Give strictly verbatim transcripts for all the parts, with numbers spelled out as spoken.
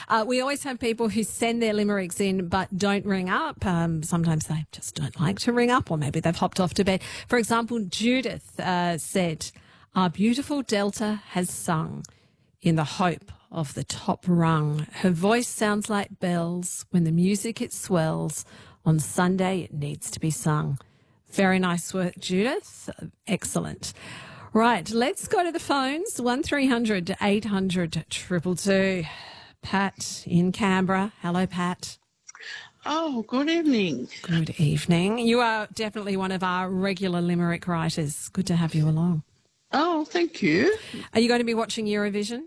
Uh, we always have people who send their limericks in but don't ring up. Um, sometimes they just don't like to ring up, or maybe they've hopped off to bed. For example, Judith uh, said, "Our beautiful Delta has sung in the hope of the top rung. Her voice sounds like bells. When the music it swells. On Sunday it needs to be sung." Very nice work, Judith. Excellent. Right, let's go to the phones. one three hundred eight hundred two two two. Pat in Canberra. Hello, Pat. Oh, good evening. Good evening. You are definitely one of our regular limerick writers. Good to have you along. Oh, thank you. Are you going to be watching Eurovision?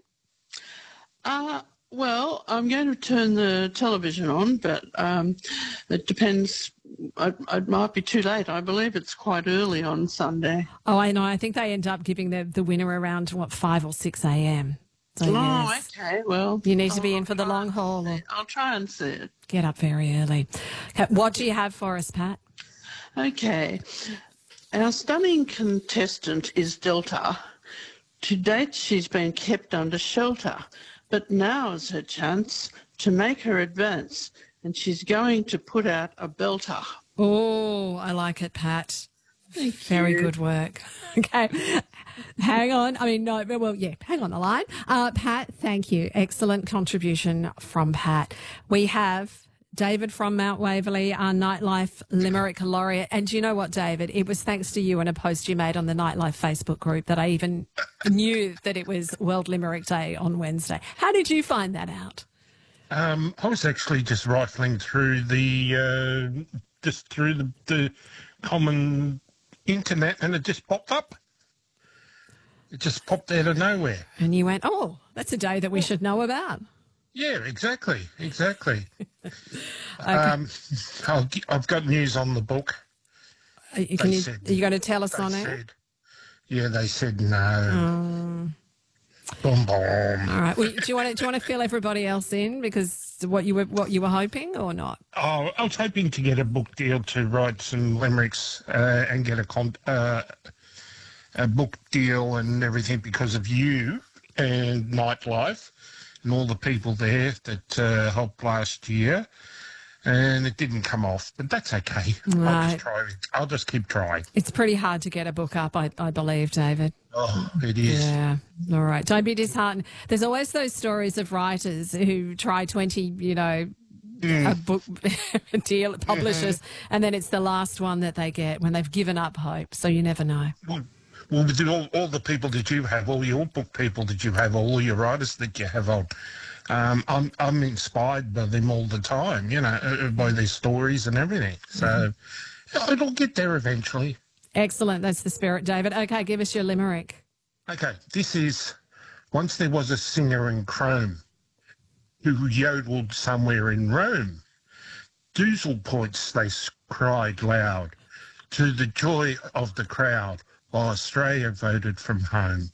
Uh, well, I'm going to turn the television on, but um, it depends. It, it might be too late. I believe it's quite early on Sunday. Oh, I know. I think they end up giving the, the winner around, what, five or six a.m. So, oh, yes. okay. Well, You need to be I'll in for the long haul. Or I'll try and see it. get up very early. Okay, what do you have for us, Pat? Okay. Our stunning contestant is Delta. To date, she's been kept under shelter, but now is her chance to make her advance, and she's going to put out a belter. Oh, I like it, Pat. Thank Very you. good work. Okay. Hang on. I mean, no, well, yeah, hang on the line. Uh, Pat, thank you. Excellent contribution from Pat. We have David from Mount Waverley, our Nightlife Limerick Laureate. And do you know what, David? It was thanks to you and a post you made on the Nightlife Facebook group that I even knew that it was World Limerick Day on Wednesday. How did you find that out? Um, I was actually just rifling through the uh, just through the, the common internet, and it just popped up. It just popped out of nowhere. And you went, oh, that's a day that we should know about. Yeah, exactly, exactly. Okay. um, I'll, gi- I've got news on the book. Are you, can They you, said- are you going to tell us They on it? said, yeah, they said no. Um, Boom, boom. all right. Well, do you want to do you want to fill everybody else in because what you were what you were hoping or not? Oh, I was hoping to get a book deal to write some limericks uh, and get a con- uh, a book deal and everything because of you and Nightlife and all the people there that uh, helped last year. And it didn't come off, but that's okay. I'll Right. just try. I'll just keep trying. It's pretty hard to get a book up, I, I believe, David. Oh, it is. Yeah. All right. Don't be disheartened. There's always those stories of writers who try twenty, you know, a book deal publishers, and then it's the last one that they get when they've given up hope. So you never know. Well, well, with all, all the people that you have, all your book people that you have, all your writers that you have on, um, I'm I'm inspired by them all the time, you know, uh, by their stories and everything. So it'll get there eventually. Excellent. That's the spirit, David. Okay, give us your limerick. Okay, this is, once there was a singer in Chrome who yodeled somewhere in Rome. Doozle points they cried loud to the joy of the crowd while Australia voted from home.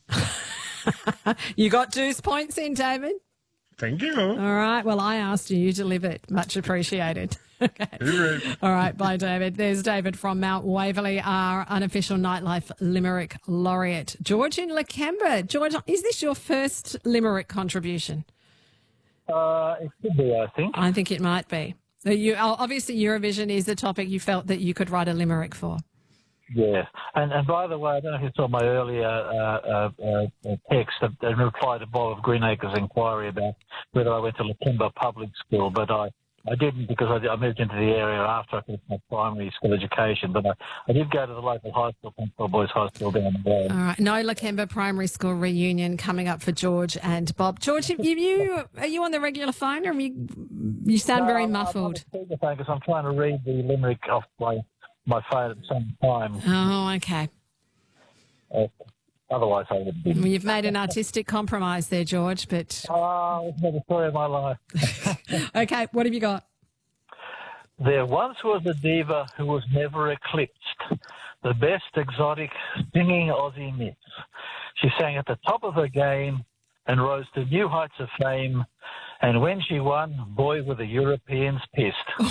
You got deuce points in, David? Thank you. All right. Well, I asked you. You delivered. Much appreciated. Okay. Hooroo. All right. Bye, David. There's David from Mount Waverley, our unofficial Nightlife Limerick Laureate. George in Lakemba. George, is this your first Limerick contribution? Uh, it could be, I think. I think it might be. So you, obviously, Eurovision is the topic you felt that you could write a Limerick for. Yeah. And and by the way, I don't know if you saw my earlier uh, uh, uh, text in reply to Bob of Greenacre's inquiry about whether I went to Lakemba Public School, but I, I didn't because I, I moved into the area after I finished my primary school education. But I, I did go to the local high school, Penfield Boys High School down the road. All right. No Lakemba Primary School reunion coming up for George and Bob. George, have you, you are you on the regular phone or are you, you sound very No, I'm- muffled? I'm on the speakerphone because I'm trying to read the limerick off my, my phone at the same time. Oh, okay. Uh, otherwise, I would be. Well, you've made an artistic compromise there, George, but Oh, it's the story of my life. okay, what have you got? There once was a diva who was never eclipsed, the best exotic singing Aussie miss. She sang at the top of her game and rose to new heights of fame. And when she won, boy, were the Europeans pissed.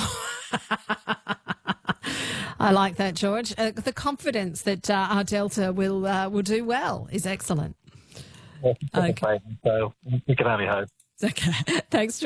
I like that, George. Uh, the confidence that uh, our Delta will uh, will do well is excellent. Okay. So we can only hope. Okay, thanks, George.